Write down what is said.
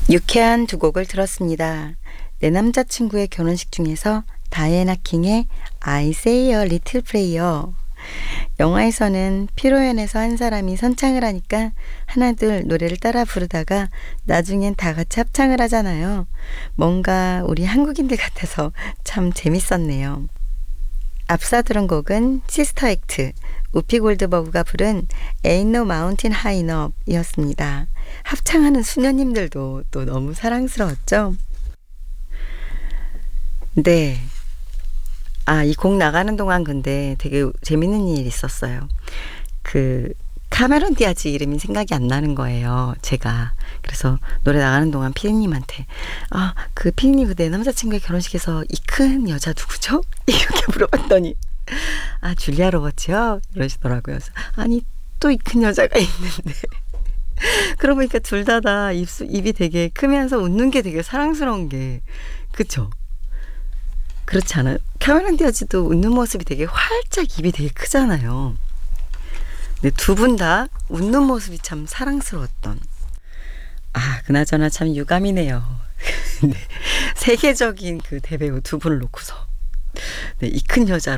유쾌한 두 곡을 들었습니다. 내 남자친구의 결혼식 중에서 다이애나 킹의 I Say a Little Prayer. 영화에서는 피로연에서 한 사람이 선창을 하니까 하나둘 노래를 따라 부르다가 나중엔 다 같이 합창을 하잖아요. 뭔가 우리 한국인들 같아서 참 재밌었네요. 앞서 들은 곡은 시스터 액트, 우피 골드버그가 부른 Ain't No Mountain High Enough 이었습니다. 합창하는 수녀님들도 또 너무 사랑스러웠죠? 네. 이 곡 나가는 동안 근데 되게 재밌는 일이 있었어요. 그 카메론 디아즈 이름이 생각이 안 나는 거예요, 제가. 그래서 노래 나가는 동안 피디님한테 그 피디님 내 남자친구의 결혼식에서 이 큰 여자 누구죠? 이렇게 물어봤더니 줄리아 로버츠요? 이러시더라고요. 그래서 아니 또 이 큰 여자가 있는데 그러고 보니까 둘 다 입이 되게 크면서 웃는 게 되게 사랑스러운 게 그쵸? 그렇지 않아요? 캐메론 디아즈도 웃는 모습이 되게 활짝 입이 되게 크잖아요. 근데 두 분 다 웃는 모습이 참 사랑스러웠던. 그나저나 참 유감이네요. 네, 세계적인 그 대배우 두 분을 놓고서 이 큰 여자로